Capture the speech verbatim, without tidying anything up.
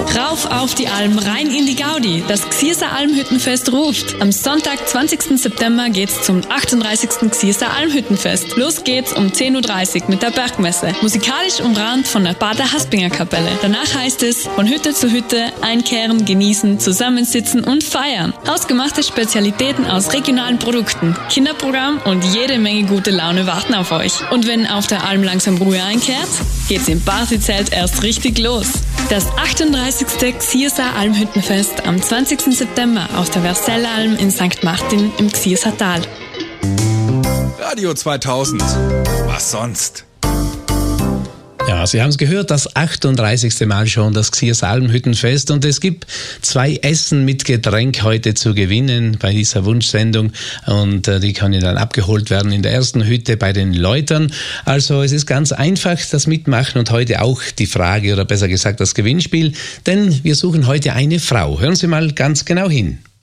Rauf auf die Alm, rein in die Gaudi. Das Xierser Almhüttenfest ruft. Am Sonntag, zwanzigsten September, geht's zum achtunddreißigsten Xierser Almhüttenfest. Los geht's um zehn Uhr dreißig mit der Bergmesse. Musikalisch umrahmt von der Pater Haspinger Kapelle. Danach heißt es von Hütte zu Hütte einkehren, genießen, zusammensitzen und feiern. Hausgemachte Spezialitäten aus regionalen Produkten, Kinderprogramm und jede Menge gute Laune warten auf euch. Und wenn auf der Alm langsam Ruhe einkehrt, geht's im Partyzelt erst richtig los. Das achtunddreißigste Xierser Almhüttenfest am zwanzigsten September auf der Versellalm in Sankt Martin im Xierser Tal. Radio zweitausend. Was sonst? Ja, Sie haben es gehört, das achtunddreißigste Mal schon das Xierser Almhüttenfest, und es gibt zwei Essen mit Getränk heute zu gewinnen bei dieser Wunschsendung, und äh, die können dann abgeholt werden in der ersten Hütte bei den Läutern. Also es ist ganz einfach, das Mitmachen, und heute auch die Frage, oder besser gesagt das Gewinnspiel, denn wir suchen heute eine Frau. Hören Sie mal ganz genau hin.